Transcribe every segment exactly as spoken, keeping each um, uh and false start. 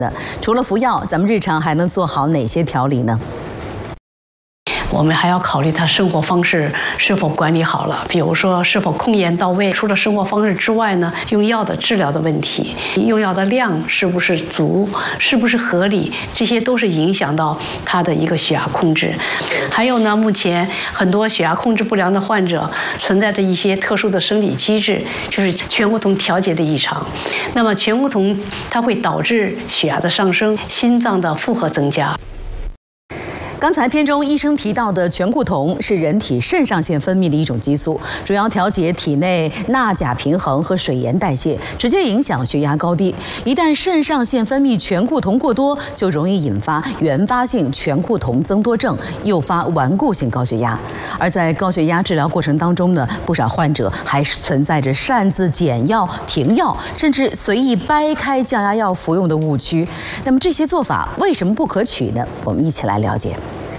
的。除了服药，咱们日常还能做好哪些调理呢？ 我们还要考虑他生活方式是否管理好了，比如说是否控盐到位。除了生活方式之外呢，用药的治疗的问题，用药的量是不是足，是不是合理，这些都是影响到他的一个血压控制。还有呢，目前很多血压控制不良的患者存在着一些特殊的生理机制，就是醛固酮调节的异常。那么醛固酮它会导致血压的上升，心脏的负荷增加。 刚才片中医生提到的醛固酮是人体肾上腺分泌的一种激素，主要调节体内钠钾平衡和水盐代谢，直接影响血压高低。一旦肾上腺分泌醛固酮过多，就容易引发原发性醛固酮增多症，诱发顽固性高血压。而在高血压治疗过程当中呢，不少患者还是存在着擅自减药、停药，甚至随意掰开降压药服用的误区。那么这些做法为什么不可取呢？我们一起来了解。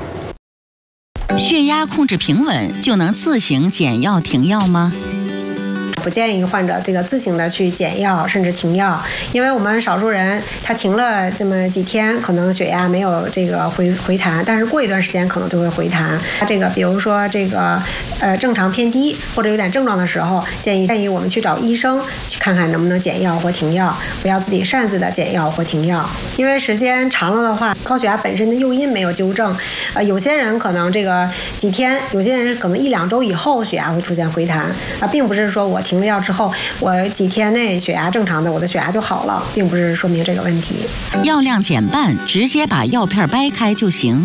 血压控制平稳就能自行减药停药吗？ 不建议患者这个自行的去减药，甚至停药，因为我们少数人他停了这么几天，可能血压没有这个回回弹，但是过一段时间可能就会回弹。这个比如说这个呃正常偏低或者有点症状的时候，建议建议我们去找医生去看看能不能减药或停药，不要自己擅自的减药或停药，因为时间长了的话，高血压本身的诱因没有纠正，呃有些人可能这个几天，有些人可能一两周以后血压会出现回弹啊，并不是说我停了药之后，我几天内血压正常的，我的血压就好了，并不是说明这个问题。 药量减半，直接把药片掰开就行。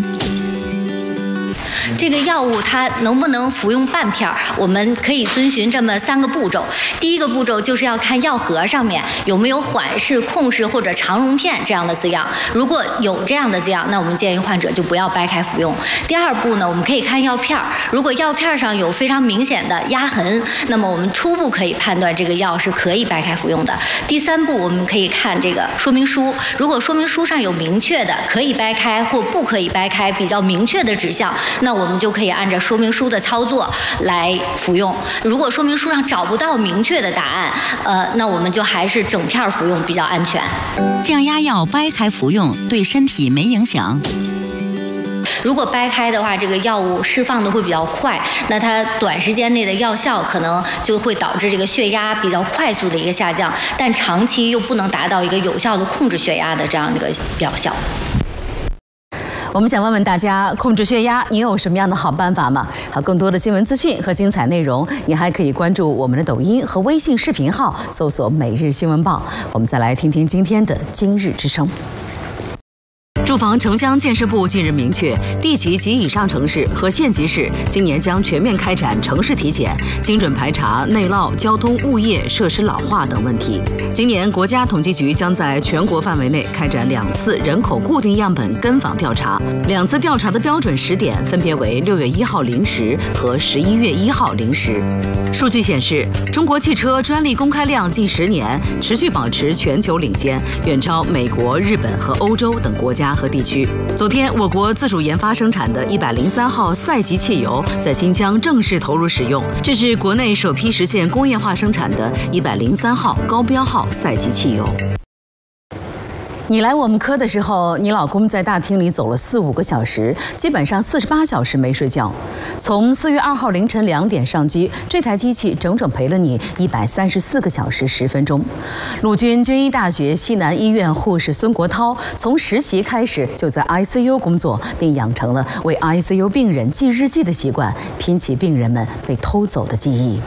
这个药物它能不能服用半片儿？我们可以遵循这么三个步骤。第一个步骤就是要看药盒上面有没有缓释、控释或者肠溶片这样的字样。如果有这样的字样，那我们建议患者就不要掰开服用。第二步呢，我们可以看药片儿，如果药片上有非常明显的压痕，那么我们初步可以判断这个药是可以掰开服用的。第三步，我们可以看这个说明书，如果说明书上有明确的可以掰开或不可以掰开比较明确的指向，那我们就可以按照说明书的操作来服用。如果说明书上找不到明确的答案，呃，那我们就还是整片服用比较安全。 降压药掰开服用对身体没影响。 如果掰开的话，这个药物释放的会比较快，那它短时间内的药效可能就会导致这个血压比较快速的一个下降，但长期又不能达到一个有效的控制血压的这样一个疗效。 我们想问问大家，控制血压，你有什么样的好办法吗？好，更多的新闻资讯和精彩内容，你还可以关注我们的抖音和微信视频号，搜索“每日新闻报”。我们再来听听今天的今日之声。 住房城乡建设部近日明确，地级及以上城市和县级市今年将全面开展城市体检，精准排查内涝、交通、物业设施老化等问题。今年国家统计局将在全国范围内开展两次人口固定样本跟访调查，两次调查的标准时点分别为六月一号零时和十一月一号零时。数据显示，中国汽车专利公开量近十年持续保持全球领先，远超美国、日本和欧洲等国家 和地区。昨天，我国自主研发生产的一百零三号赛级汽油在新疆正式投入使用，这是国内首批实现工业化生产的一百零三号高标号赛级汽油。 你来我们科的时候，你老公在大厅里走了四五个小时，基本上四十八小时没睡觉。从四月二号凌晨两点上机，这台机器整整陪了你一百三十四个小时十分钟。陆军军医大学西南医院护士孙国涛从实习开始就在 I C U 工作，并养成了为 I C U 病人记日记的习惯，拼起病人们被偷走的记忆。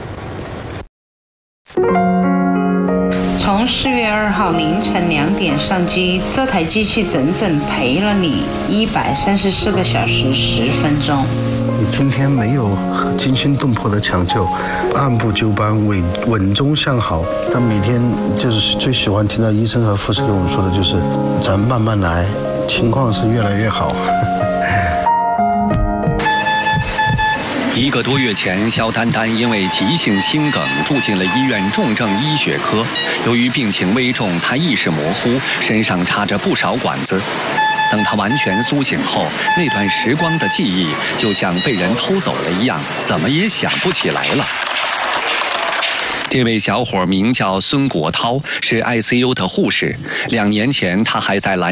从四月二号凌晨两点上机，这台机器整整陪了你一百三十四个小时十分钟。 今天没有惊心动魄的抢救，按部就班，稳稳中向好。但每天就是最喜欢听到医生和护士跟我们说的就是，咱慢慢来，情况是越来越好。 一个多月前，肖丹丹因为急性心梗住进了医院重症医学科。由于病情危重，她意识模糊，身上插着不少管子。等她完全苏醒后，那段时光的记忆就像被人偷走了一样，怎么也想不起来了。 这位小伙名叫孙国涛，是 I C U 的护士。两年前，他还在兰